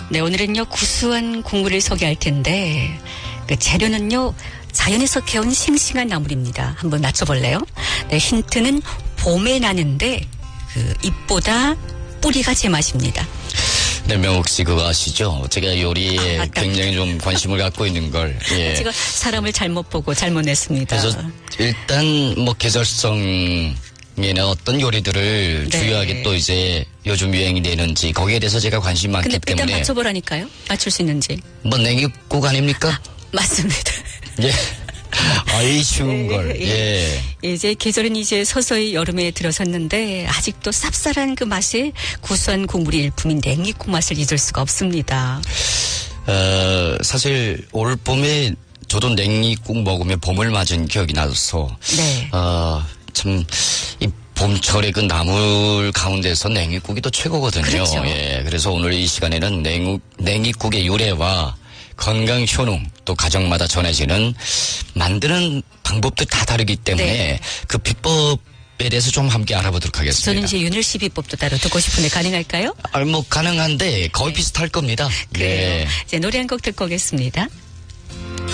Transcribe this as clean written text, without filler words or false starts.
네, 오늘은요, 구수한 국물을 소개할 텐데, 그 재료는요, 자연에서 캐온 싱싱한 나물입니다. 한번 맞춰볼래요? 네, 힌트는 봄에 나는데, 그 잎보다 뿌리가 제맛입니다. 네, 명옥 씨 그거 아시죠? 제가 요리에 굉장히 좀 관심을 갖고 있는 걸. 예. 제가 사람을 잘못 보고 잘못 냈습니다. 그래서 일단 뭐 계절성 이나 어떤 요리들을 네. 주요하게 또 이제 요즘 유행이 되는지 거기에 대해서 제가 관심이 많기 근데 때문에 일단 맞춰보라니까요. 맞출 수 있는지. 뭐 냉이국 아닙니까? 맞습니다. 예. 아이 쉬운 걸. 예. 이제 계절은 이제 서서히 여름에 들어섰는데 아직도 쌉쌀한 그 맛에 구수한 국물이 일품인 냉이국 맛을 잊을 수가 없습니다. 사실 올 봄에 저도 냉이국 먹으며 봄을 맞은 기억이 나서 네. 참 이 봄철의 그 나물 가운데서 냉이국이 또 최고거든요. 그렇죠. 예. 그래서 오늘 이 시간에는 냉이국의 유래와 건강 효능 또 가정마다 전해지는 만드는 방법도 다 다르기 때문에 네. 그 비법에 대해서 좀 함께 알아보도록 하겠습니다. 저는 이제 윤일 씨 비법도 따로 듣고 싶은데 가능할까요? 뭐 가능한데 거의 비슷할 겁니다. 그래요. 네. 이제 노래 한 곡 듣고 오겠습니다.